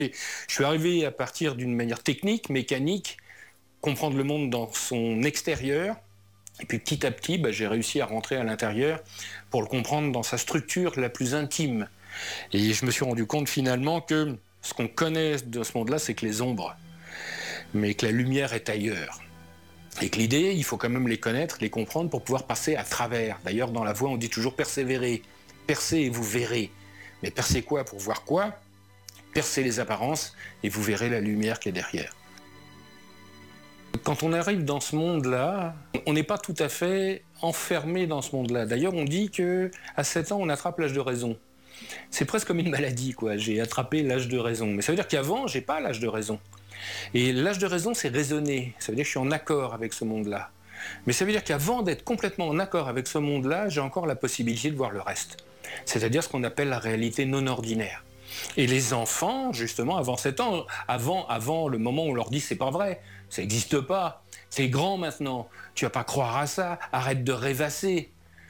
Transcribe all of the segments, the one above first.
Et je suis arrivé à partir d'une manière technique, mécanique, comprendre le monde dans son extérieur. Et puis petit à petit, j'ai réussi à rentrer à l'intérieur pour le comprendre dans sa structure la plus intime. Et je me suis rendu compte finalement que ce qu'on connaît de ce monde-là, c'est que les ombres, mais que la lumière est ailleurs. Et que l'idée, il faut quand même les connaître, les comprendre pour pouvoir passer à travers. D'ailleurs, dans la voie, on dit toujours persévérer. Percez et vous verrez. Mais percez quoi pour voir quoi? Percez les apparences et vous verrez la lumière qui est derrière. Quand on arrive dans ce monde-là, on n'est pas tout à fait enfermé dans ce monde-là. D'ailleurs, on dit qu'à 7 ans, on attrape l'âge de raison. C'est presque comme une maladie, quoi. J'ai attrapé l'âge de raison. Mais ça veut dire qu'avant, j'ai pas l'âge de raison. Et l'âge de raison, c'est raisonner. Ça veut dire que je suis en accord avec ce monde-là. Mais ça veut dire qu'avant d'être complètement en accord avec ce monde-là, j'ai encore la possibilité de voir le reste. C'est-à-dire ce qu'on appelle la réalité non ordinaire. Et les enfants, justement, avant 7 ans, avant le moment où on leur dit c'est pas vrai, ça n'existe pas, c'est grand maintenant, tu vas pas croire à ça, arrête de rêvasser.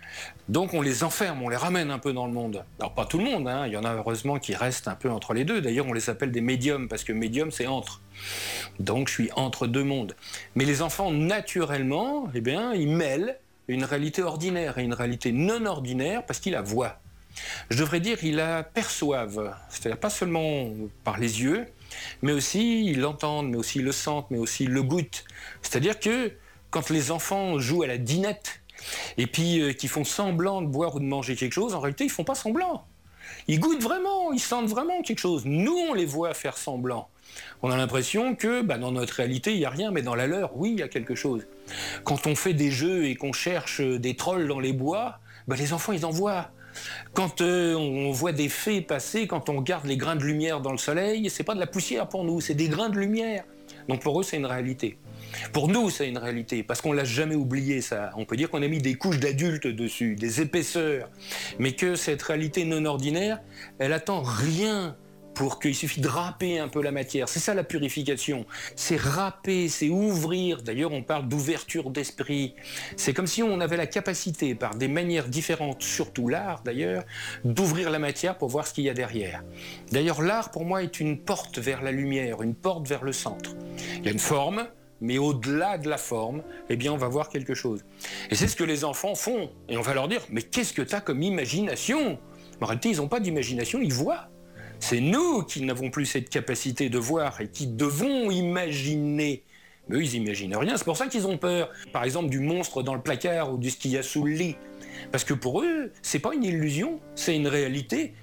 Donc on les enferme, on les ramène un peu dans le monde. Alors pas tout le monde, il y en a heureusement qui restent un peu entre les deux. D'ailleurs on les appelle des médiums, parce que médium c'est entre. Donc je suis entre deux mondes. Mais les enfants, naturellement, ils mêlent une réalité ordinaire et une réalité non ordinaire parce qu'ils la voient. Je devrais dire ils la perçoivent, c'est-à-dire pas seulement par les yeux, mais aussi ils l'entendent, mais aussi ils le sentent, mais aussi ils le goûtent. C'est-à-dire que quand les enfants jouent à la dinette, et puis qu'ils font semblant de boire ou de manger quelque chose, en réalité, ils ne font pas semblant. Ils goûtent vraiment, ils sentent vraiment quelque chose. Nous, on les voit faire semblant. On a l'impression que dans notre réalité, il n'y a rien, mais dans la leur, oui, il y a quelque chose. Quand on fait des jeux et qu'on cherche des trolls dans les bois, les enfants, ils en voient. Quand on voit des fées passer, quand on regarde les grains de lumière dans le soleil, c'est pas de la poussière pour nous, c'est des grains de lumière. Donc pour eux, c'est une réalité. Pour nous, c'est une réalité, parce qu'on l'a jamais oublié, ça. On peut dire qu'on a mis des couches d'adultes dessus, des épaisseurs, mais que cette réalité non ordinaire, elle attend rien pour qu'il suffit de râper un peu la matière. C'est ça la purification. C'est râper, c'est ouvrir. D'ailleurs, on parle d'ouverture d'esprit. C'est comme si on avait la capacité, par des manières différentes, surtout l'art d'ailleurs, d'ouvrir la matière pour voir ce qu'il y a derrière. D'ailleurs, l'art, pour moi, est une porte vers la lumière, une porte vers le centre. Il y a une forme, mais au-delà de la forme, on va voir quelque chose. Et c'est ce que les enfants font. Et on va leur dire, mais qu'est-ce que tu as comme imagination? En réalité, ils n'ont pas d'imagination, ils voient. C'est nous qui n'avons plus cette capacité de voir et qui devons imaginer. Mais eux, ils n'imaginent rien, c'est pour ça qu'ils ont peur. Par exemple, du monstre dans le placard ou de ce qu'il y a sous le lit. Parce que pour eux, c'est pas une illusion, c'est une réalité.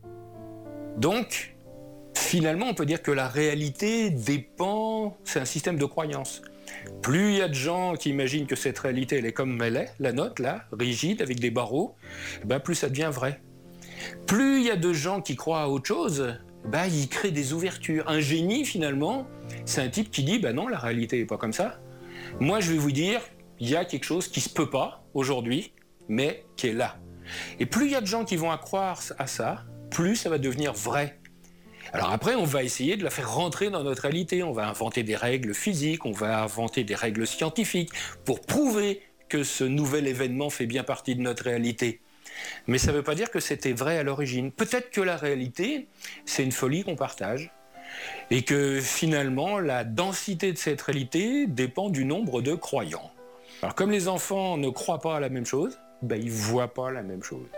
Donc, finalement, on peut dire que la réalité dépend, c'est un système de croyance. Plus il y a de gens qui imaginent que cette réalité, elle est comme elle est, la nôtre, là, rigide, avec des barreaux, plus ça devient vrai. Plus il y a de gens qui croient à autre chose, ils créent des ouvertures. Un génie, finalement, c'est un type qui dit, non, la réalité n'est pas comme ça. Moi, je vais vous dire, il y a quelque chose qui ne se peut pas aujourd'hui, mais qui est là. Et plus il y a de gens qui vont croire à ça, plus ça va devenir vrai. Alors après, on va essayer de la faire rentrer dans notre réalité. On va inventer des règles physiques, on va inventer des règles scientifiques pour prouver que ce nouvel événement fait bien partie de notre réalité. Mais ça ne veut pas dire que c'était vrai à l'origine. Peut-être que la réalité, c'est une folie qu'on partage et que finalement, la densité de cette réalité dépend du nombre de croyants. Alors comme les enfants ne croient pas à la même chose, ils ne voient pas la même chose.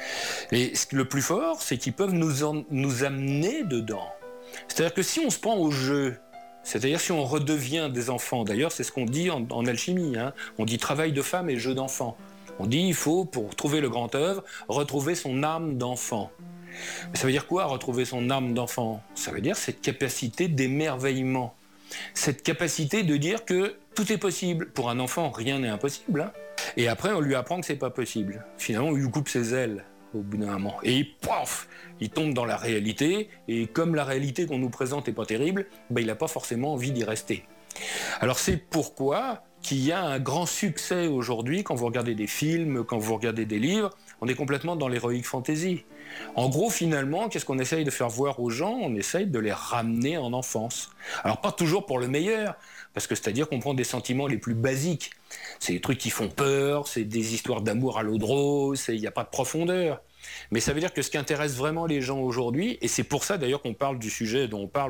Et le plus fort, c'est qu'ils peuvent nous amener dedans. C'est-à-dire que si on se prend au jeu, c'est-à-dire si on redevient des enfants, d'ailleurs c'est ce qu'on dit en alchimie, on dit travail de femme et jeu d'enfant. On dit il faut, pour trouver le grand œuvre, retrouver son âme d'enfant. Mais ça veut dire quoi, retrouver son âme d'enfant? Ça veut dire cette capacité d'émerveillement, cette capacité de dire que tout est possible. Pour un enfant, rien n'est impossible. Et après, on lui apprend que c'est pas possible. Finalement, on lui coupe ses ailes au bout d'un moment. Et pouf, il tombe dans la réalité. Et comme la réalité qu'on nous présente n'est pas terrible, il n'a pas forcément envie d'y rester. Alors c'est pourquoi qu'il y a un grand succès aujourd'hui, quand vous regardez des films, quand vous regardez des livres, on est complètement dans l'heroic fantasy. En gros, finalement, qu'est-ce qu'on essaye de faire voir aux gens? On essaye de les ramener en enfance. Alors pas toujours pour le meilleur, parce que c'est-à-dire qu'on prend des sentiments les plus basiques. C'est des trucs qui font peur, c'est des histoires d'amour à l'eau de rose, il n'y a pas de profondeur. Mais ça veut dire que ce qui intéresse vraiment les gens aujourd'hui, et c'est pour ça d'ailleurs qu'on parle du sujet dont on parle